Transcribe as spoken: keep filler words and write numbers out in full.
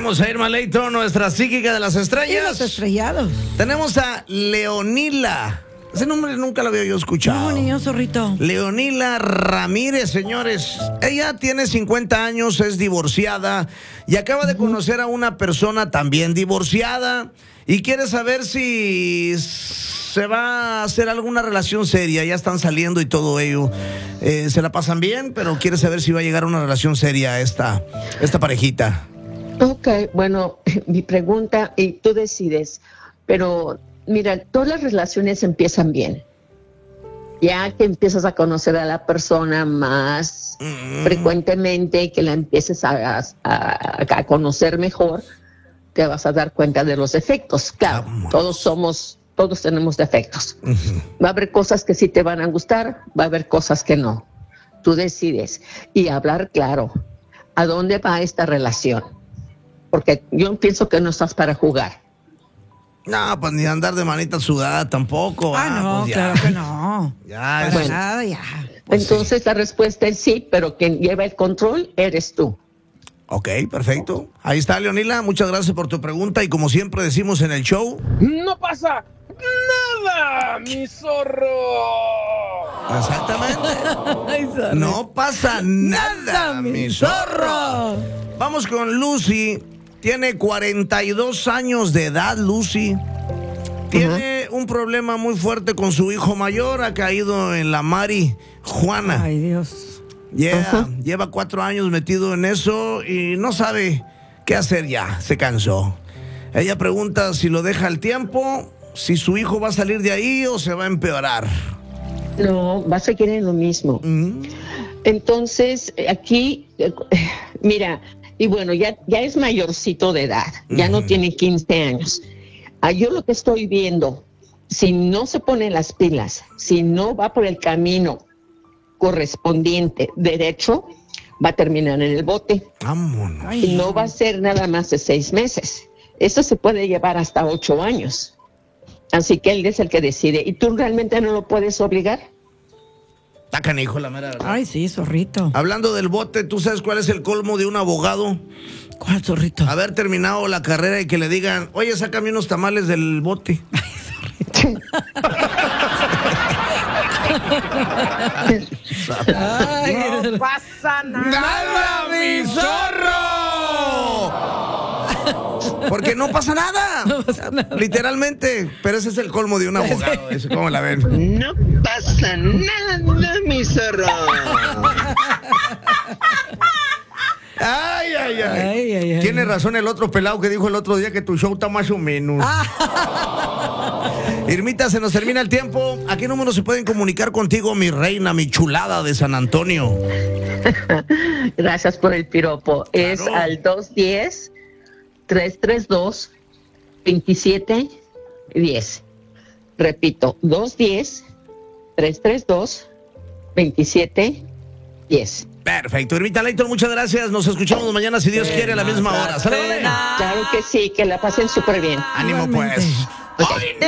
Vamos a ir, Leito, nuestra psíquica de las estrellas. Y los estrellados. Tenemos a Leonila. Ese nombre nunca lo había yo escuchado. No, niño zorrito. Leonila Ramírez, señores. Ella tiene cincuenta años, es divorciada y acaba de conocer a una persona también divorciada y quiere saber si se va a hacer alguna relación seria. Ya están saliendo y todo ello. Eh, se la pasan bien, pero quiere saber si va a llegar a una relación seria esta, esta parejita. Ok, bueno, mi pregunta, y tú decides, pero mira, todas las relaciones empiezan bien. Ya que empiezas a conocer a la persona más mm. frecuentemente y que la empieces a, a, a conocer mejor, te vas a dar cuenta de los defectos. Claro, Vamos. todos somos, todos tenemos defectos. Uh-huh. Va a haber cosas que sí te van a gustar, va a haber cosas que no. Tú decides. Y hablar claro, ¿a dónde va esta relación? Porque yo pienso que no estás para jugar. No, pues ni andar de manita sudada tampoco. Ah, ah no, pues claro que no. Ya, para eso bueno, nada, ya. Pues entonces sí. La respuesta es sí, pero quien lleva el control eres tú. Ok, perfecto. Ahí está, Leonila. Muchas gracias por tu pregunta. Y como siempre decimos en el show... ¡No pasa nada, mi zorro! Exactamente. Ay, no pasa nada, nada mi zorro. Vamos con Lucy. Tiene cuarenta y dos años de edad, Lucy. Tiene uh-huh. un problema muy fuerte con su hijo mayor. Ha caído en la marihuana. Ay, Dios. Yeah, uh-huh. Lleva cuatro años metido en eso y no sabe qué hacer ya. Se cansó. Ella pregunta si lo deja al tiempo, si su hijo va a salir de ahí o se va a empeorar. No, va a seguir en lo mismo. Uh-huh. Entonces, aquí, eh, mira... Y bueno, ya, ya es mayorcito de edad, ya uh-huh. no tiene quince años. Ah, yo lo que estoy viendo, si no se pone las pilas, si no va por el camino correspondiente derecho, va a terminar en el bote. Vámonos. Y no va a ser nada más de seis meses. Esto se puede llevar hasta ocho años. Así que él es el que decide. ¿Y tú realmente no lo puedes obligar? Está canijo la mera verdad. Ay, sí, zorrito. Hablando del bote, ¿tú sabes cuál es el colmo de un abogado? ¿Cuál, zorrito? Haber terminado la carrera y que le digan, oye, sácame unos tamales del bote. Ay, zorrito. Ay, no pasa nada, ¡Nada, mi zorro! Porque no pasa nada. No pasa nada. Literalmente. Pero ese es el colmo de un abogado. Eso, ¿cómo la ven? No pasa nada, mi zorro. Ay, ay, ay. Ay, ay, ay. Tiene razón el otro pelado que dijo el otro día que tu show está más o menos. Irmita, se nos termina el tiempo. ¿A qué número se pueden comunicar contigo, mi reina, mi chulada de San Antonio? Gracias por el piropo. Claro. Es al dos uno cero, tres tres dos, dos siete uno cero. Repito, dos uno cero, tres tres dos, dos siete uno cero. Perfecto. Irmita Leighton, muchas gracias. Nos escuchamos mañana, si Dios quiere, a la misma hora. ¿Sale? Claro que sí, que la pasen súper bien. Ánimo, pues. Okay.